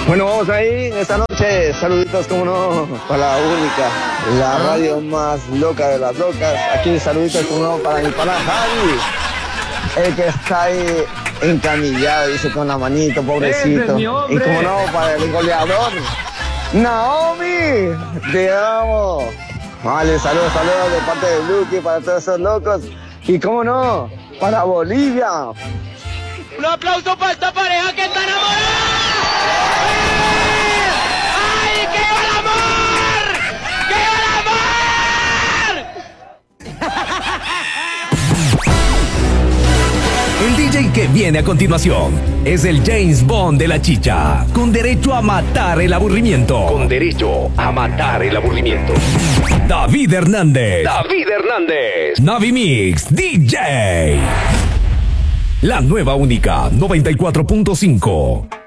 Bueno, vamos ahí en esta noche. Saluditos, como no, para la única, la radio más loca de las locas. Aquí saluditos, como no, para mi pana Javi, el que está ahí encamillado, dice, con la manito, pobrecito. Y como no, para el goleador, Naomi, te amo. Vale, saludos de parte de Lucky para todos esos locos. Y como no, para Bolivia. Un aplauso para esta pareja que está enamorada. ¡Ay, que viva el amor! ¡Que viva el amor! El DJ que viene a continuación es el James Bond de la chicha, con derecho a matar el aburrimiento. Con derecho a matar el aburrimiento. David Hernández. David Hernández. Navi Mix DJ. La nueva única 94.5.